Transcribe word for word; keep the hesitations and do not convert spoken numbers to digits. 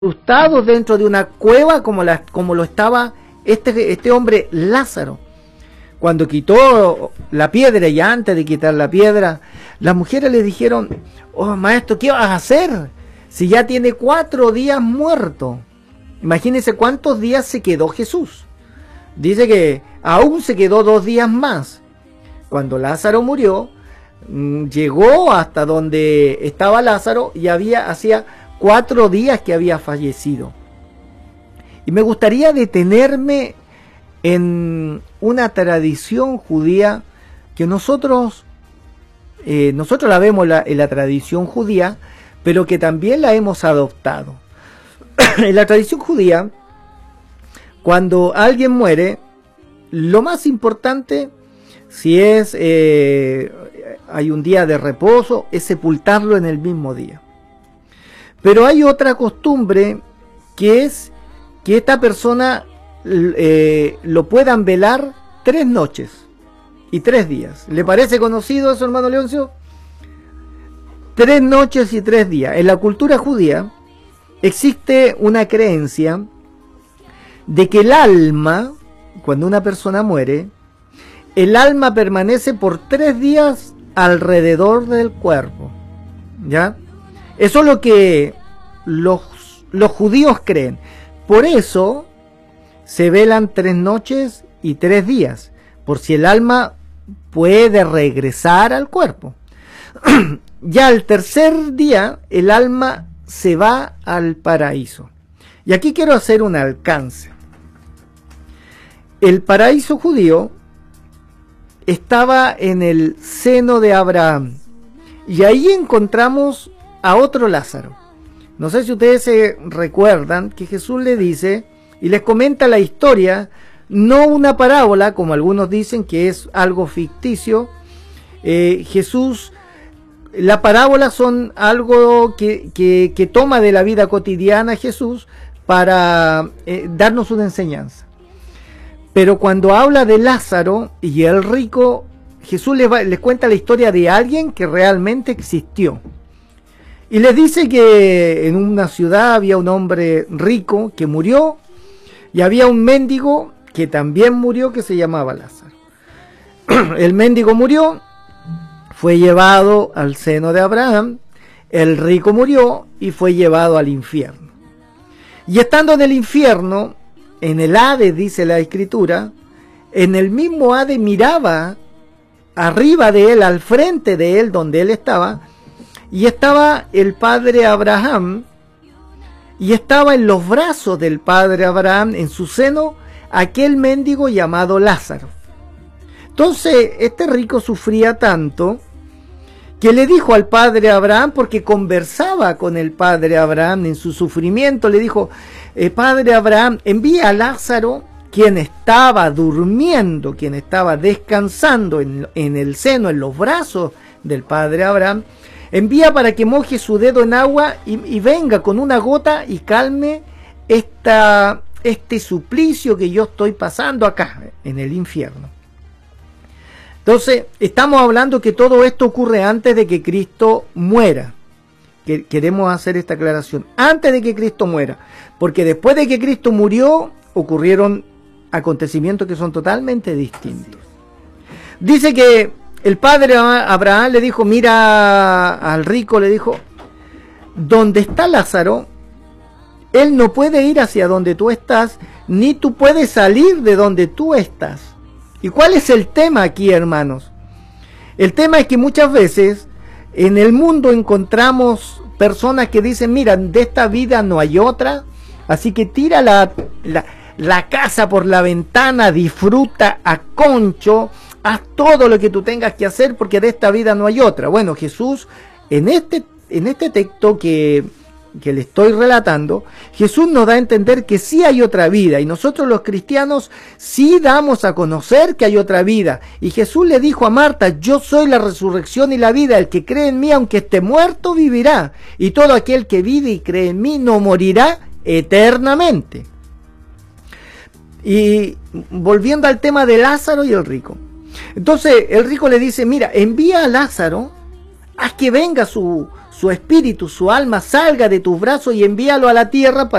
incrustados dentro de una cueva como, la, como lo estaba este, este hombre Lázaro. Cuando quitó la piedra, y antes de quitar la piedra, las mujeres le dijeron: oh maestro, ¿qué vas a hacer? Si ya tiene cuatro días muerto. Imagínense cuántos días se quedó Jesús. Dice que aún se quedó dos días más. Cuando Lázaro murió, llegó hasta donde estaba Lázaro y había, hacía cuatro días que había fallecido. Y me gustaría detenerme en una tradición judía que nosotros, eh, nosotros la vemos la, en la tradición judía, pero que también la hemos adoptado. En la tradición judía, cuando alguien muere, lo más importante, si es eh, hay un día de reposo, es sepultarlo en el mismo día. Pero hay otra costumbre, que es que esta persona eh, lo puedan velar tres noches y tres días. ¿Le parece conocido eso, hermano Leoncio? Tres noches y tres días. En la cultura judía existe una creencia de que el alma, cuando una persona muere, el alma permanece por tres días alrededor del cuerpo. ¿Ya? Eso es lo que los, los judíos creen. Por eso se velan tres noches y tres días, por si el alma puede regresar al cuerpo. Ya al tercer día el alma se va al paraíso. Y aquí quiero hacer un alcance. El paraíso judío estaba en el seno de Abraham, y ahí encontramos a otro Lázaro. No sé si ustedes se recuerdan que Jesús le dice y les comenta la historia, no una parábola como algunos dicen que es algo ficticio. eh, Jesús, la parábola son algo que, que, que toma de la vida cotidiana Jesús para eh, darnos una enseñanza. Pero cuando habla de Lázaro y el rico, Jesús les, va, les cuenta la historia de alguien que realmente existió. Y les dice que en una ciudad había un hombre rico que murió, y había un mendigo que también murió, que se llamaba Lázaro. El mendigo murió, fue llevado al seno de Abraham, el rico murió y fue llevado al infierno. Y estando en el infierno, en el Hades, dice la Escritura, en el mismo Hades miraba arriba de él, al frente de él, donde él estaba, y estaba el padre Abraham, y estaba en los brazos del padre Abraham, en su seno, aquel mendigo llamado Lázaro. Entonces, este rico sufría tanto que le dijo al padre Abraham, porque conversaba con el padre Abraham en su sufrimiento, le dijo: eh, padre Abraham, envía a Lázaro, quien estaba durmiendo, quien estaba descansando en, en el seno, en los brazos del padre Abraham, envía para que moje su dedo en agua y, y venga con una gota y calme esta, este suplicio que yo estoy pasando acá, en el infierno. Entonces, estamos hablando que todo esto ocurre antes de que Cristo muera. Que queremos hacer esta aclaración. Antes de que Cristo muera. Porque después de que Cristo murió, ocurrieron acontecimientos que son totalmente distintos. Dice que el padre Abraham le dijo, mira al rico, le dijo: donde está Lázaro, él no puede ir hacia donde tú estás, ni tú puedes salir de donde tú estás. ¿Y cuál es el tema aquí, hermanos? El tema es que muchas veces en el mundo encontramos personas que dicen: mira, de esta vida no hay otra, así que tira la, la, la casa por la ventana, disfruta a concho, haz todo lo que tú tengas que hacer, porque de esta vida no hay otra. Bueno, Jesús, en este, en este texto que, que le estoy relatando, Jesús nos da a entender que sí hay otra vida, y nosotros los cristianos sí damos a conocer que hay otra vida. Y Jesús le dijo a Marta: yo soy la resurrección y la vida, el que cree en mí, aunque esté muerto, vivirá, y todo aquel que vive y cree en mí no morirá eternamente. Y volviendo al tema de Lázaro y el rico, entonces el rico le dice: mira, envía a Lázaro, haz que venga su, su espíritu, su alma salga de tus brazos y envíalo a la tierra para